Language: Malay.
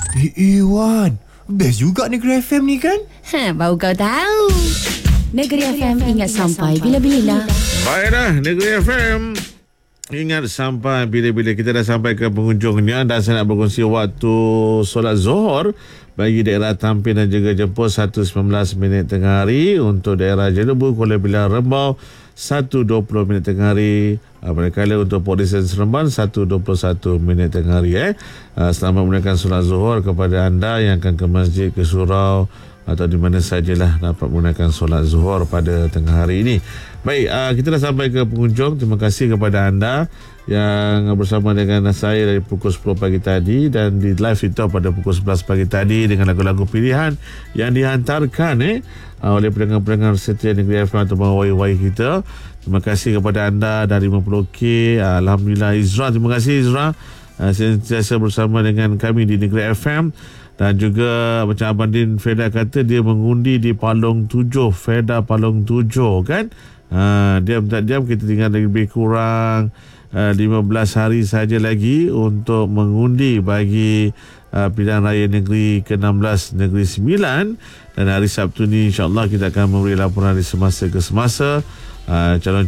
Wan, best juga Negeri FM ni kan? Baru kau tahu. Negeri FM ingat sampai bila-bila. Baiklah, Negeri FM ingat sampai bila-bila. Kita dah sampai ke penghujungnya dan saya nak berkongsi waktu solat Zuhur bagi daerah Tampin dan juga Jemput 1.19 minit tengah hari. Untuk daerah Jenebu, Kuala Bilang, Rembau 1.20 minit tengah hari. Manakala untuk Port Dickson Seremban 1.21 minit tengah hari. Selamat menunaikan solat Zuhur kepada anda yang akan ke masjid, ke surau atau di mana sajalah dapat menggunakan solat Zuhur pada tengah hari ini. Baik, kita dah sampai ke penghujung. Terima kasih kepada anda yang bersama dengan saya dari pukul 10 pagi tadi dan di live itu pada pukul 11 pagi tadi dengan lagu-lagu pilihan yang dihantarkan oleh pendengar-pendengar setia Negeri FM atau YY kita. Terima kasih kepada anda dari 50K. Alhamdulillah. Izra, terima kasih Izra, sentiasa bersama dengan kami di Negeri FM. Dan juga macam Abang Din Feda kata, dia mengundi di Palong 7, Feda Palong 7 kan. Diam tak diam kita tinggal lebih kurang 15 hari saja lagi untuk mengundi bagi pilihan raya negeri ke-16 Negeri Sembilan. Dan hari Sabtu ni insyaAllah kita akan memberi laporan dari semasa ke semasa calon